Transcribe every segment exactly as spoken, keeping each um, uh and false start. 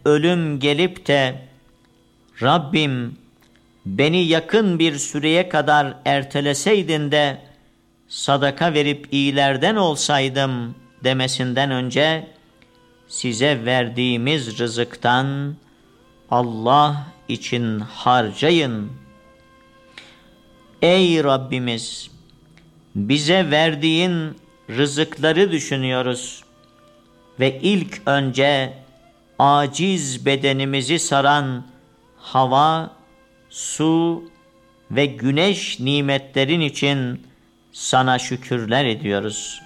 ölüm gelip de Rabbim beni yakın bir süreye kadar erteleseydin de sadaka verip iyilerden olsaydım demesinden önce size verdiğimiz rızıktan Allah için harcayın. Ey Rabbimiz, bize verdiğin rızıkları düşünüyoruz ve ilk önce aciz bedenimizi saran hava, su ve güneş nimetlerin için sana şükürler ediyoruz.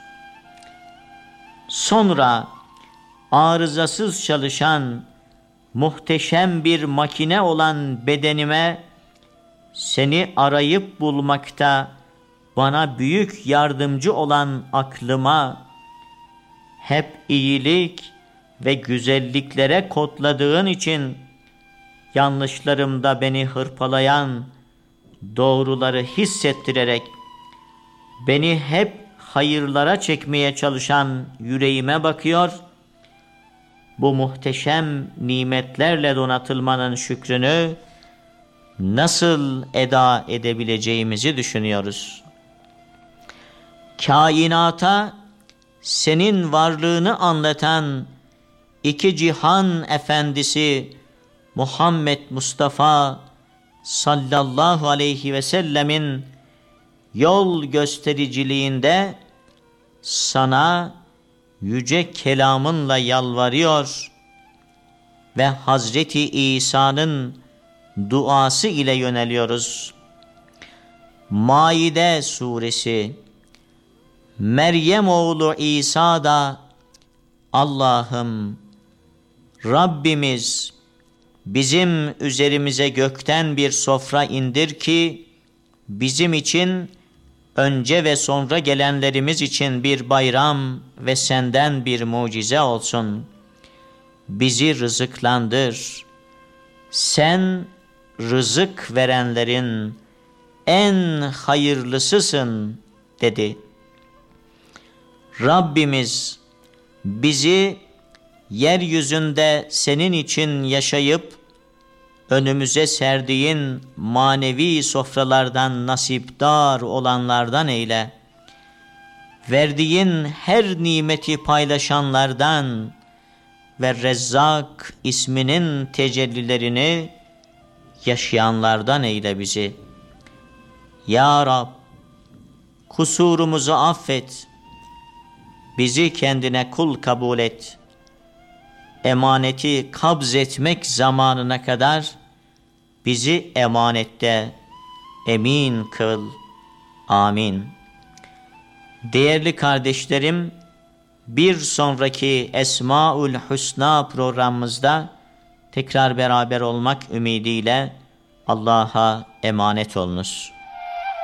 Sonra arızasız çalışan muhteşem bir makine olan bedenime seni arayıp bulmakta bana büyük yardımcı olan aklıma hep iyilik ve güzelliklere kodladığın için yanlışlarımda beni hırpalayan doğruları hissettirerek beni hep hayırlara çekmeye çalışan yüreğime bakıyor, bu muhteşem nimetlerle donatılmanın şükrünü nasıl eda edebileceğimizi düşünüyoruz. Kainata senin varlığını anlatan iki cihan efendisi Muhammed Mustafa sallallahu aleyhi ve sellemin yol göstericiliğinde sana yüce kelamınla yalvarıyor ve Hazreti İsa'nın duası ile yöneliyoruz. Maide suresi, Meryem oğlu İsa da Allah'ım, Rabbimiz bizim üzerimize gökten bir sofra indir ki bizim için önce ve sonra gelenlerimiz için bir bayram ve senden bir mucize olsun. Bizi rızıklandır. Sen rızık verenlerin en hayırlısısın dedi. Rabbimiz bizi yeryüzünde senin için yaşayıp önümüze serdiğin manevi sofralardan nasipdar olanlardan eyle. Verdiğin her nimeti paylaşanlardan ve Rezzak isminin tecellilerini yaşayanlardan eyle bizi. Ya Rab, kusurumuzu affet, bizi kendine kul kabul et. Emaneti kabz etmek zamanına kadar bizi emanette emin kıl. Amin. Değerli kardeşlerim, bir sonraki Esmaül Hüsna programımızda tekrar beraber olmak ümidiyle Allah'a emanet olunuz.